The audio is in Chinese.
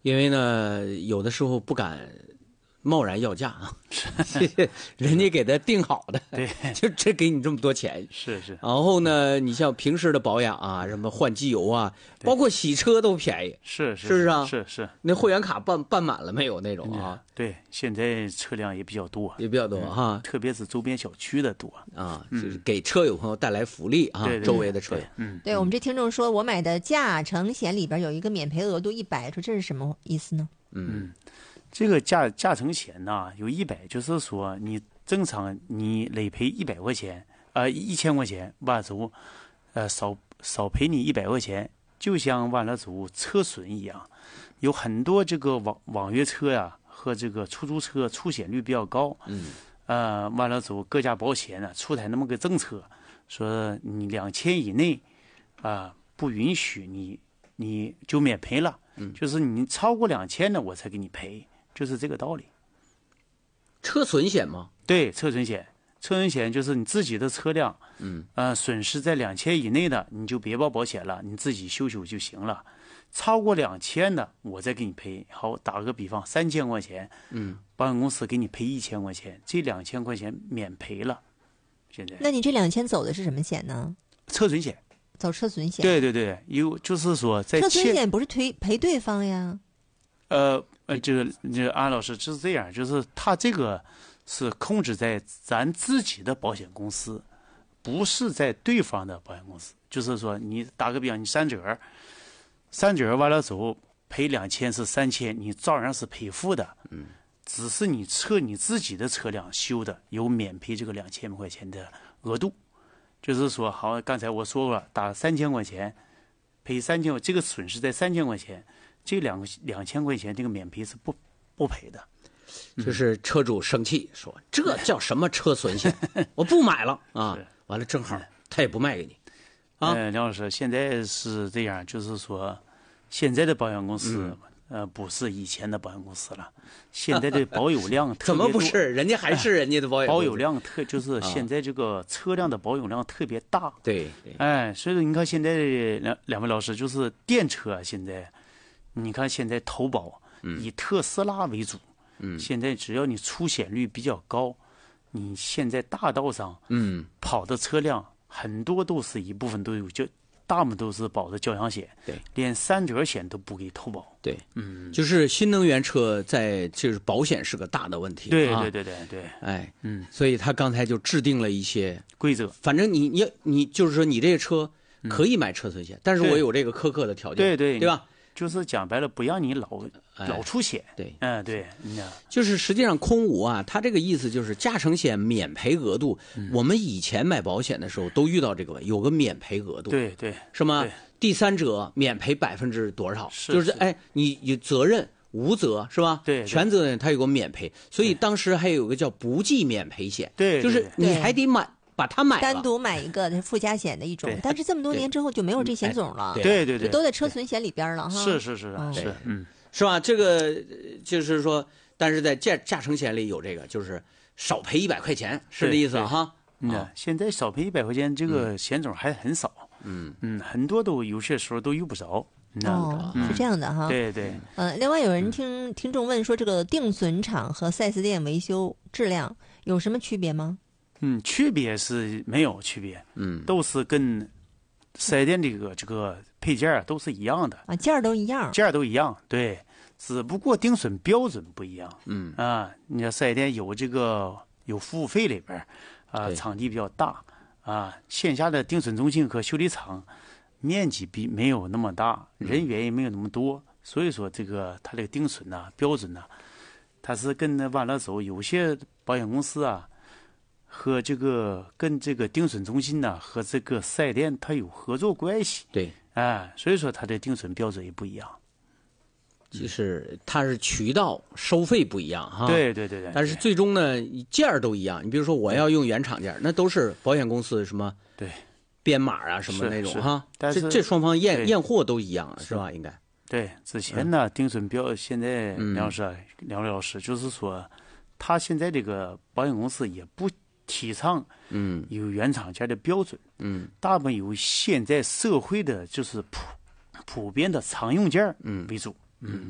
因为呢，有的时候不敢贸然要价啊，人家给他定好的， 对， 就这给你这么多钱， 是。 然后呢，你像平时的保养啊，什么换机油啊，包括洗车都便宜， 是不是啊？ 是。 那会员卡办满了没有那种啊？ 对，现在车辆也比较多， 也比较多哈， 特别是周边小区的多啊，就是给车友朋友带来福利啊， 对周围的车友。 对我们这听众说，我买的驾乘险里边有一个免赔额度100，说这是什么意思呢？ 这个驾乘险呢有100，就是说你正常你累赔100块钱，1000块钱，完了之后，少赔你100块钱，就像完了之后车损一样，有很多这个网约车呀和这个出租车出险率比较高，完了之后各家保险呢出台那么个政策，说你2000以内不允许你就免赔了，就是你超过2000呢我才给你赔。就是这个道理。 车损险吗？ 对，车损险就是你自己的车辆，损失在2000以内的，你就别报保险了，你自己修就行了。超过2000的，我再给你赔。好，打个比方，3000块钱，保险公司给你赔1000块钱，这2000块钱免赔了。现在， 那你这2000走的是什么险呢？ 车损险。 走车损险。 对，就是说在车损险不是赔对方呀？ 这安老师就是这样，就是他这个是控制在咱自己的保险公司，不是在对方的保险公司。就是说，你打个比方，你3折完了之后赔2000是3000，你照样是赔付的。只是你自己的车辆修的有免赔这个2000块钱的额度。就是说，好，刚才我说过了，打3000块钱赔3000，这个损失在3000块钱。这2000块钱这个免赔是不赔的。 就是车主生气说这叫什么车损险，我不买了啊！完了正好他也不卖给你啊。 梁老师，现在是这样，就是说现在的保险公司不是以前的保险公司了，现在的保有量特别多。 怎么不是？人家还是人家的保有量就是现在这个车辆的保有量特别大。 对， 所以说你看现在两位老师就是电车现在。你看现在投保以特斯拉为主，现在只要你出险率比较高，你现在大道上跑的车辆很多都是一部分都有大部分都是保的交强险， 对， 连3折险都不给投保。 对，就是新能源车就是保险是个大的问题。 对， 所以他刚才就制定了一些规则， 反正你就是说你这个车可以买车损险，但是我有这个苛刻的条件，对吧？ 就是讲白了，不让你老出险。 对， 对， 就是实际上空无啊，他这个意思就是驾乘险免赔额度，我们以前买保险的时候都遇到这个，有个免赔额度， 对， 是吗？第3者免赔%多少， 就是你有责任无责是吧？ 对， 全责任它有个免赔，所以当时还有个叫不计免赔险， 对， 就是你还得把它买了， 单独买一个附加险的一种，但是这么多年之后就没有这险种了， 对， 都在车损险里边了哈。 是， 是吧？这个就是说，但是在驾乘险里有这个，就是少赔100块钱，是这意思哈。 现在少赔100块钱这个险种还很少，很多都有些时候都用不着。 是这样的哈。 对。 另外有人听众问说，这个定损厂和4S店维修质量有什么区别吗？ 区别是没有区别，都是跟4S店这个配件都是一样的啊，件都一样， 对，只不过定损标准不一样。你看4S店有服务费里边场地比较大线下的定损中心和修理厂面积没有那么大，人员也没有那么多，所以说它这个定损标准它是跟完了之后有些保险公司和跟这个定损中心和这个4S店它有合作关系， 对， 所以说它的定损标准也不一样， 就是它是渠道收费不一样哈， 对， 但是最终呢件都一样。你比如说我要用原厂件，那都是保险公司什么对编码什么那种哈， 但是这双方验货都一样是吧？应该对。之前定损标现在梁老师就是说，他现在这个保险公司也不提倡有原厂件的标准，大部分有现在社会的就是普遍的常用件为主，